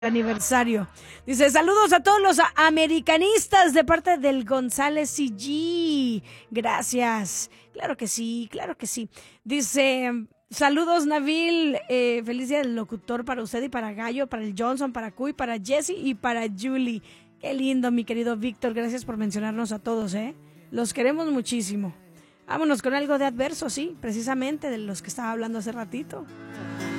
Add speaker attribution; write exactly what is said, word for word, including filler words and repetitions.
Speaker 1: aniversario. Dice, saludos a todos los americanistas de parte del González C G. Gracias. Claro que sí, claro que sí. Dice, saludos Nabil, eh, feliz día del locutor para usted y para Gallo, para el Johnson, para Cuy, para Jesse y para Julie. Qué lindo, mi querido Víctor. Gracias por mencionarnos a todos, ¿eh? Los queremos muchísimo. Vámonos con algo de adverso, sí, precisamente de los que estaba hablando hace ratito.